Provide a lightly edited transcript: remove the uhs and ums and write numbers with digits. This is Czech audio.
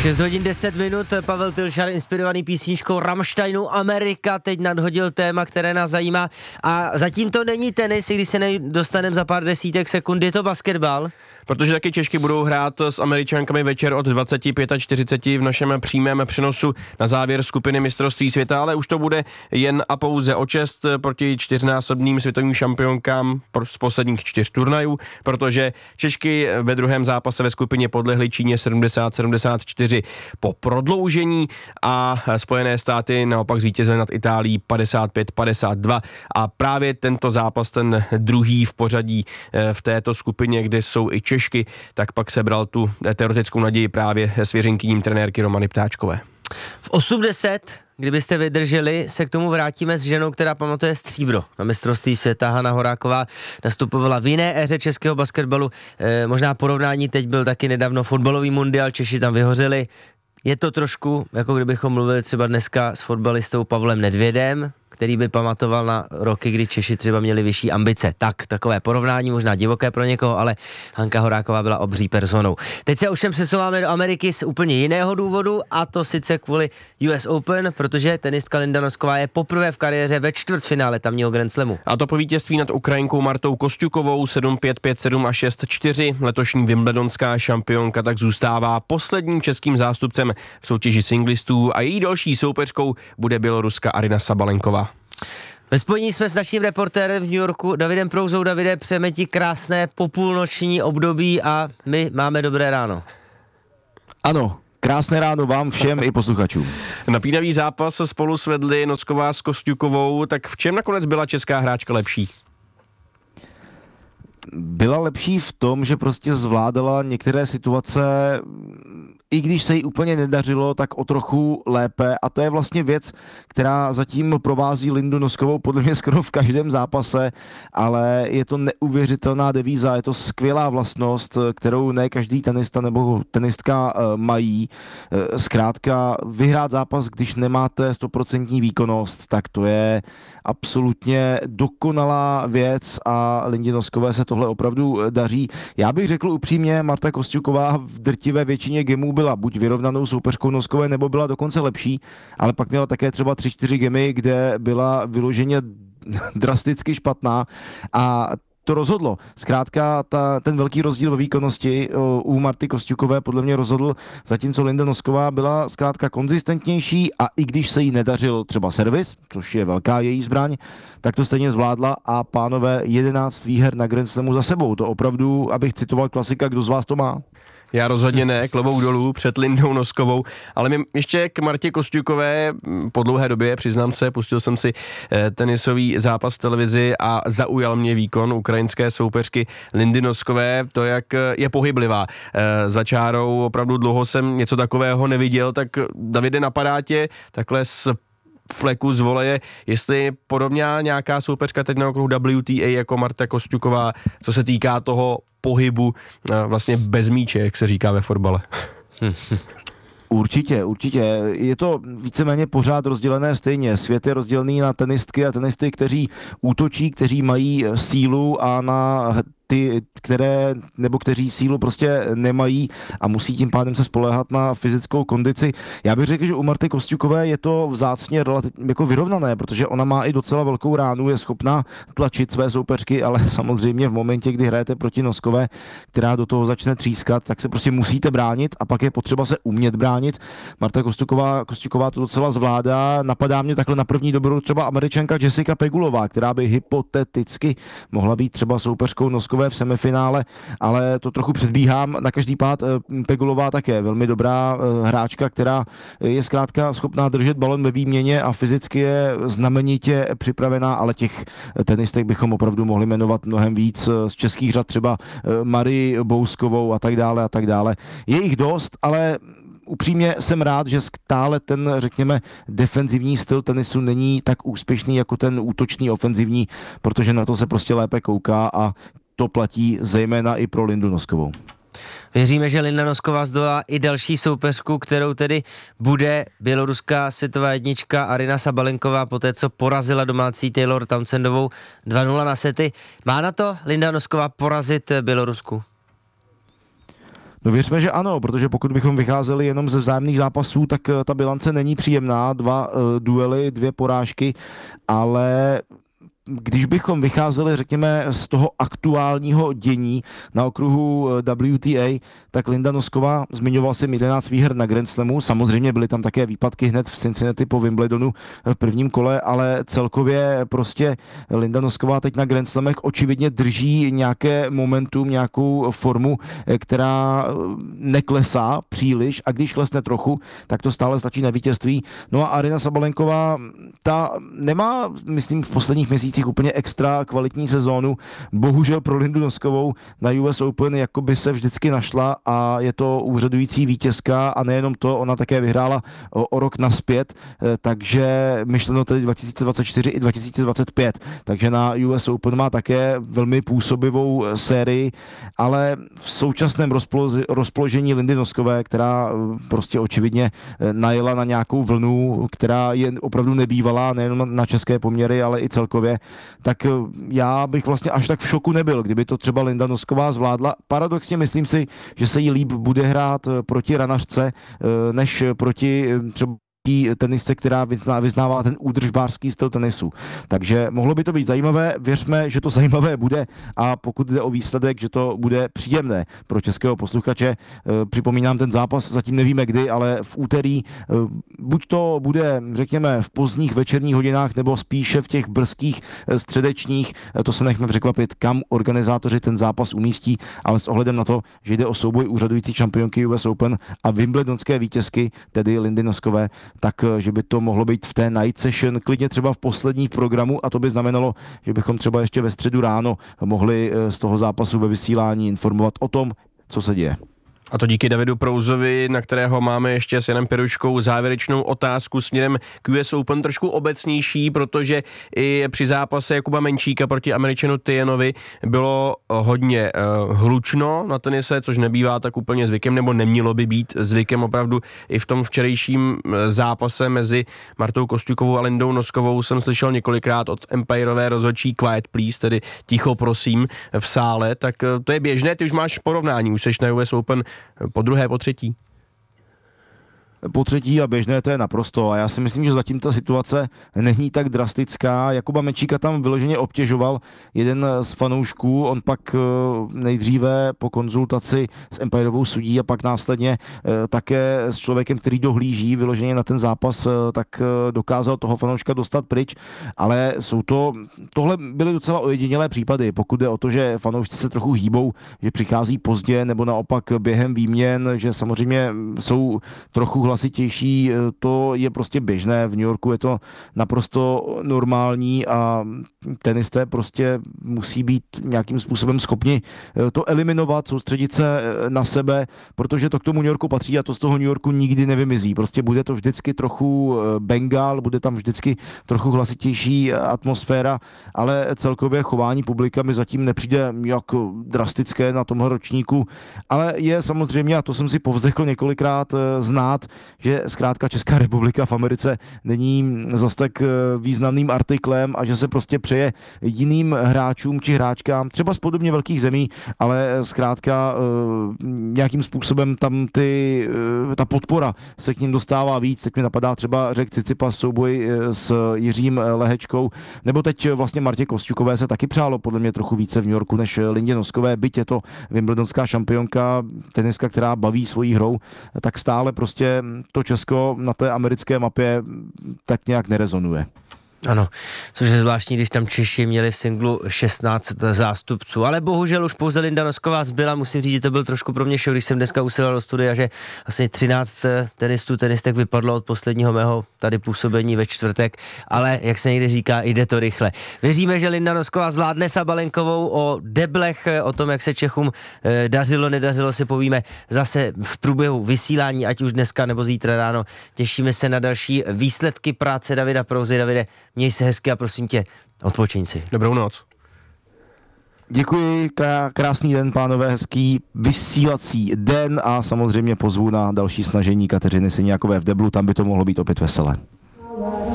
6 hodin 10 minut, Pavel Tylšar, inspirovaný písničkou Rammsteinu Amerika, teď nadhodil téma, které nás zajímá. A zatím to není tenis, i když se dostaneme za pár desítek sekund, je to basketbal. Protože taky Češky budou hrát s Američankami večer od 25:40 v našem přímém přenosu na závěr skupiny mistrovství světa, ale už to bude jen a pouze o čest proti 4násobným světovým šampionkám z posledních 4 turnajů, protože Češky ve druhém zápase ve skupině podlehly Číně 70-74 po prodloužení a Spojené státy naopak zvítězily nad Itálií 55-52 a právě tento zápas, ten druhý v pořadí v této skupině, kde jsou i Češky, tak pak sebral tu teoretickou naději právě svěřenkyním trenérky Romany Ptáčkové. V 8:10, kdybyste vydrželi, se k tomu vrátíme s ženou, která pamatuje stříbro na mistrovství světa. Hana Horáková nastupovala v jiné éře českého basketbalu. Možná porovnání, teď byl taky nedávno fotbalový mundial, Češi tam vyhořeli. Je to trošku, jako kdybychom mluvili třeba dneska s fotbalistou Pavlem Nedvědem, který by pamatoval na roky, kdy Češi třeba měli vyšší ambice. Takové porovnání, možná divoké pro někoho, ale Hanka Horáková byla obří personou. Teď se ovšem přesouváme do Ameriky z úplně jiného důvodu, a to sice kvůli US Open, protože tenistka Linda Nosková je poprvé v kariéře ve čtvrtfinále tamního Grand Slamu. A to po vítězství nad Ukrajinkou Martou Kosťukovou 7-5, 5-7 a 6-4. Letošní wimbledonská šampionka tak zůstává posledním českým zástupcem v soutěži singlistů a její další soupeřkou bude Běloruska Aryna Sabalenková. Ve spojení jsme s naším reportérem v New Yorku Davidem Prouzou. Davide, přejeme ti krásné popůlnoční období a my máme dobré ráno. Ano, krásné ráno vám všem i posluchačům. Napínavý zápas spolu svedli Nosková s Kosťukovou, tak v čem nakonec byla česká hráčka lepší? Byla lepší v tom, že prostě zvládala některé situace, i když se jí úplně nedařilo, tak o trochu lépe, a to je vlastně věc, která zatím provází Lindu Noskovou podle mě skoro v každém zápase, ale je to neuvěřitelná devíza, je to skvělá vlastnost, kterou ne každý tenista nebo tenistka mají. Zkrátka vyhrát zápas, když nemáte 100% výkonnost, tak to je absolutně dokonalá věc a Lindě Noskové se tohle opravdu daří. Já bych řekl upřímně, Marta Kosťuková v drtivé většině gemů byla buď vyrovnanou soupeřkou Noskové, nebo byla dokonce lepší, ale pak měla také třeba 3-4 gemy, kde byla vyloženě drasticky špatná a to rozhodlo. Zkrátka ten velký rozdíl ve výkonnosti u Marty Kosťukové podle mě rozhodl, zatímco Linda Nosková byla zkrátka konzistentnější a i když se jí nedařil třeba servis, což je velká její zbraň, tak to stejně zvládla a pánové 11 výher na Grand Slamu za sebou. To opravdu, abych citoval klasika, kdo z vás to má? Já rozhodně ne, klobouk dolů před Lindou Noskovou, ale ještě k Martě Kosťukové po dlouhé době, přiznám se, pustil jsem si tenisový zápas v televizi a zaujal mě výkon ukrajinské soupeřky Lindy Noskové, to, jak je pohyblivá. Za čárou opravdu dlouho jsem něco takového neviděl, tak Davide, napadá tě takhle z fleku z voleje, jestli podobná nějaká soupeřka teď na okruhu WTA jako Marta Kosťuková, co se týká toho pohybu vlastně bez míče, jak se říká ve fotbale. Určitě. Je to víceméně pořád rozdělené stejně. Svět je rozdělený na tenistky a tenisty, kteří útočí, kteří mají sílu, a na ty, kteří sílu prostě nemají a musí tím pádem se spoléhat na fyzickou kondici. Já bych řekl, že u Marty Kosťukové je to vzácně relativně jako vyrovnané, protože ona má i docela velkou ránu, je schopná tlačit své soupeřky, ale samozřejmě v momentě, kdy hrajete proti Noskové, která do toho začne třískat, tak se prostě musíte bránit a pak je potřeba se umět bránit. Marta Kosťuková to docela zvládá. Napadá mě takhle na první dobrou třeba Američanka Jessica Pegulová, která by hypoteticky mohla být třeba soupeřkou Noskové v semifinále, ale to trochu předbíhám. Na každý pád Pegulová také velmi dobrá hráčka, která je zkrátka schopná držet balon ve výměně a fyzicky je znamenitě připravená, ale těch tenistek bychom opravdu mohli jmenovat mnohem víc. Z českých řad třeba Marii Bouskovou a tak dále. Je jich dost, ale upřímně jsem rád, že stále ten, řekněme, defenzivní styl tenisu není tak úspěšný jako ten útočný, ofenzivní, protože na to se prostě lépe kouká a to platí zejména i pro Lindu Noskovou. Věříme, že Linda Nosková zdolá i další soupeřku, kterou tedy bude běloruská světová jednička Aryna Sabalenková, poté co porazila domácí Taylor Townsendovou 2-0 na sety. Má na to Linda Nosková porazit Bělorusku? No věřme, že ano, protože pokud bychom vycházeli jenom ze vzájemných zápasů, tak ta bilance není příjemná, 2 duely, 2 porážky, ale když bychom vycházeli, řekněme, z toho aktuálního dění na okruhu WTA, tak Linda Nosková, zmiňoval jsem 11 výher na Grand Slamu, samozřejmě byly tam také výpadky hned v Cincinnati po Wimbledonu v prvním kole, ale celkově prostě Linda Nosková teď na Grand Slamech očividně drží nějaké momentum, nějakou formu, která neklesá příliš, a když klesne trochu, tak to stále stačí na vítězství. No a Aryna Sabalenková, ta nemá, myslím, v posledních měsících úplně extra kvalitní sezónu. Bohužel pro Lindu Noskovou na US Open jako by se vždycky našla a je to úřadující vítězka, a nejenom to, ona také vyhrála o rok nazpět, takže myšleno tedy 2024 i 2025. Takže na US Open má také velmi působivou sérii, ale v současném rozpoložení Lindy Noskové, která prostě očividně najela na nějakou vlnu, která je opravdu nebývalá, nejenom na české poměry, ale i celkově, tak já bych vlastně až tak v šoku nebyl, kdyby to třeba Linda Nosková zvládla. Paradoxně myslím si, že se jí líp bude hrát proti ranařce, než proti třeba tenisce, která vyznává ten údržbářský styl tenisu. Takže mohlo by to být zajímavé, věřme, že to zajímavé bude, a pokud jde o výsledek, že to bude příjemné pro českého posluchače. Připomínám, ten zápas zatím nevíme kdy, ale v úterý, buď to bude, řekněme, v pozdních večerních hodinách, nebo spíše v těch brzkých středečních, to se nechme překvapit, kam organizátoři ten zápas umístí, ale s ohledem na to, že jde o souboj úřadující šampionky US Open a wimbledonské vítězky, tedy Lindy Noskové, tak že by to mohlo být v té night session, klidně třeba v poslední v programu, a to by znamenalo, že bychom třeba ještě ve středu ráno mohli z toho zápasu ve vysílání informovat o tom, co se děje. A to díky Davidu Prouzovi, na kterého máme ještě s Janem Piruškou závěrečnou otázku směrem k US Open, trošku obecnější, protože i při zápase Jakuba Menčíka proti Američanu Tienovi bylo hodně hlučno na tenise, což nebývá tak úplně zvykem, nebo nemělo by být zvykem. Opravdu i v tom včerejším zápase mezi Martou Kostjukovou a Lindou Noskovou jsem slyšel několikrát od umpirové rozhodčí quiet please, tedy ticho prosím v sále, tak to je běžné, ty už máš porovnání, už seš na US Open po druhé, po třetí. Po třetí a běžné to je naprosto, a já si myslím, že zatím ta situace není tak drastická. Jakuba Menčíka tam vyloženě obtěžoval jeden z fanoušků, on pak nejdříve po konzultaci s umpirovou sudí a pak následně také s člověkem, který dohlíží vyloženě na ten zápas, tak dokázal toho fanouška dostat pryč, ale tohle byly docela ojedinělé případy, pokud jde o to, že fanoušci se trochu hýbou, že přichází pozdě, nebo naopak během výměn, že samozřejmě jsou trochu hlasitější, to je prostě běžné. V New Yorku je to naprosto normální a tenisté prostě musí být nějakým způsobem schopni to eliminovat, soustředit se na sebe, protože to k tomu New Yorku patří a to z toho New Yorku nikdy nevymizí. Prostě bude to vždycky trochu Bengal, bude tam vždycky trochu hlasitější atmosféra, ale celkově chování publika mi zatím nepřijde jak drastické na tomhle ročníku, ale je samozřejmě, a to jsem si povzdechl několikrát, znát, že zkrátka Česká republika v Americe není zas tak významným artiklem a že se prostě přeje jiným hráčům či hráčkám, třeba z podobně velkých zemí, ale zkrátka nějakým způsobem tam ta podpora se k ním dostává víc. Teď mi napadá třeba Řek Tsitsipas v souboji s Jiřím Lehečkou, nebo teď vlastně Martě Kostjukové se taky přálo podle mě trochu více v New Yorku než Lindě Noskové, byť je to wimbledonská šampionka, teniska, která baví svojí hrou, tak stále prostě to Česko na té americké mapě tak nějak nerezonuje. Ano, což je zvláštní, když tam Češi měli v singlu 16 zástupců, ale bohužel už pouze Linda Nosková zbyla, musím říct, že to byl trošku pro mě šok, když jsem dneska usiloval do studia, že asi 13 tenistek vypadlo od posledního mého tady působení ve čtvrtek, ale jak se někdy říká, jde to rychle. Věříme, že Linda Nosková zvládne Sabalenkovou, o deblech, o tom, jak se Čechům dařilo, nedařilo, si povíme zase v průběhu vysílání, ať už dneska nebo zítra ráno. Těšíme se na další výsledky práce Davida Prouzy. Davide, měj se hezky a prosím tě, odpočiň si. Dobrou noc. Děkuji, krásný den, pánové, hezký vysílací den a samozřejmě pozvu na další snažení Kateřiny Syniakové v deblu, tam by to mohlo být opět veselé.